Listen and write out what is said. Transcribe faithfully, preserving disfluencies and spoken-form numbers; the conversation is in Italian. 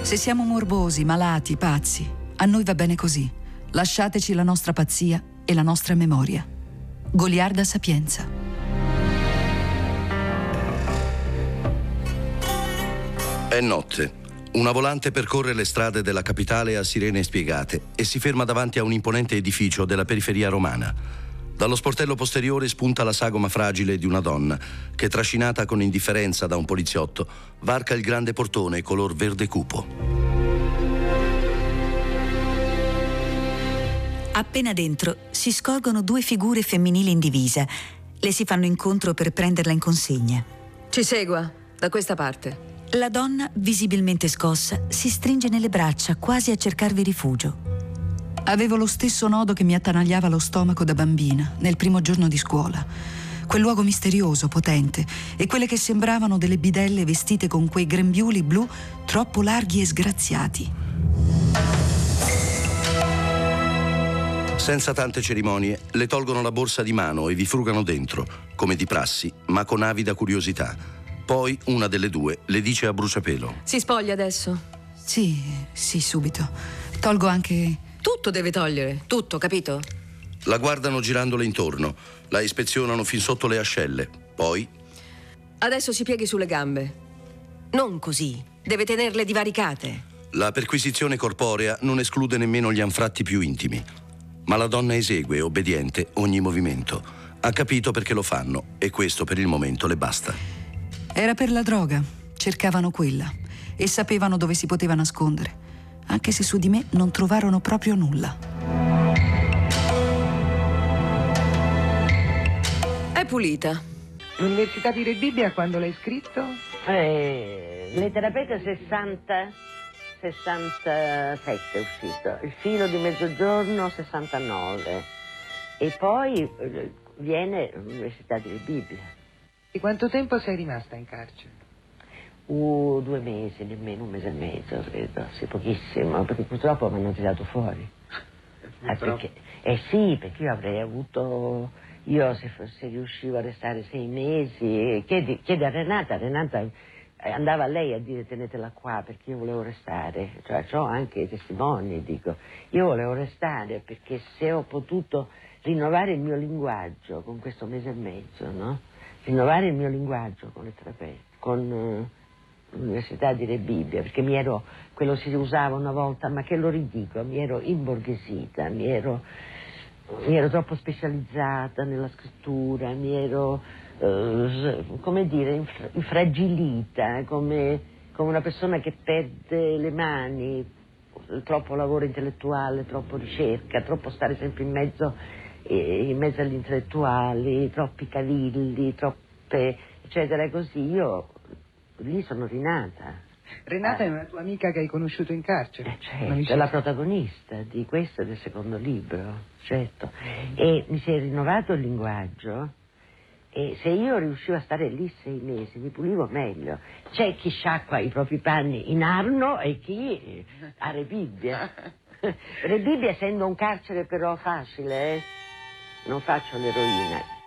Se siamo morbosi, malati, pazzi, a noi va bene così. Lasciateci la nostra pazzia e la nostra memoria. Goliarda Sapienza. È notte. Una volante percorre le strade della capitale a sirene spiegate e si ferma davanti a un imponente edificio della periferia romana. Dallo sportello posteriore spunta la sagoma fragile di una donna che, trascinata con indifferenza da un poliziotto, varca il grande portone color verde cupo. Appena dentro si scorgono due figure femminili in divisa. Le si fanno incontro per prenderla in consegna. Ci segua, da questa parte. La donna, visibilmente scossa, si stringe nelle braccia, quasi a cercarvi rifugio. Avevo lo stesso nodo che mi attanagliava lo stomaco da bambina, nel primo giorno di scuola. Quel luogo misterioso, potente, e quelle che sembravano delle bidelle vestite con quei grembiuli blu troppo larghi e sgraziati. Senza tante cerimonie, le tolgono la borsa di mano e vi frugano dentro, come di prassi, ma con avida curiosità. Poi una delle due le dice a bruciapelo: Si spoglia adesso? Sì, sì, subito. Tolgo anche... Tutto deve togliere, tutto, capito? La guardano girandole intorno, la ispezionano fin sotto le ascelle. Poi... Adesso si pieghi sulle gambe. Non così, deve tenerle divaricate. La perquisizione corporea non esclude nemmeno gli anfratti più intimi. Ma la donna esegue, obbediente, ogni movimento. Ha capito perché lo fanno e questo per il momento le basta. Era per la droga, cercavano quella e sapevano dove si poteva nascondere, anche se su di me non trovarono proprio nulla. È pulita. L'Università di Rebibbia Bibbia quando l'hai scritto? Eh, letterapeta sessanta, sessantasette è uscito, Il filo di mezzogiorno sessantanove e poi eh, viene l'Università di Rebibbia Bibbia. E quanto tempo sei rimasta in carcere? Uh, due mesi, nemmeno un mese e mezzo, credo, sì, pochissimo, perché purtroppo mi hanno tirato fuori. Eh, perché, eh sì, perché io avrei avuto, io se, se riuscivo a restare sei mesi, chiedi, chiedi a Renata, Renata andava a lei a dire tenetela qua perché io volevo restare, cioè ho anche i testimoni, dico, io volevo restare perché se ho potuto rinnovare il mio linguaggio con questo mese e mezzo, no? Rinnovare il mio linguaggio con le terapie, con uh, l'Università di Rebibbia Bibbia, perché mi ero, quello si usava una volta, ma che lo ridico, mi ero imborghesita, mi ero, mi ero troppo specializzata nella scrittura, mi ero, uh, come dire, infra, infragilita, come, come una persona che perde le mani, troppo lavoro intellettuale, troppo ricerca, troppo stare sempre in mezzo... in mezzo agli intellettuali, troppi cavilli, troppe eccetera così, io lì sono rinata. Renata eh. è una tua amica che hai conosciuto in carcere? Eh, certo, è la protagonista di questo e del secondo libro, certo. E mi si è rinnovato il linguaggio e se io riuscivo a stare lì sei mesi mi pulivo meglio. C'è chi sciacqua i propri panni in Arno e chi a Rebibbia. Rebibbia essendo un carcere però facile, eh? Non faccio l'eroina.